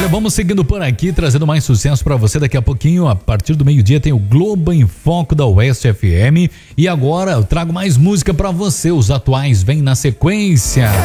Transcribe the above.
Olha, vamos seguindo por aqui, trazendo mais sucesso pra você. Daqui a pouquinho, a partir do meio-dia, tem o Globo em Foco da Oeste FM. E agora eu trago mais música pra você. Os atuais vêm na sequência.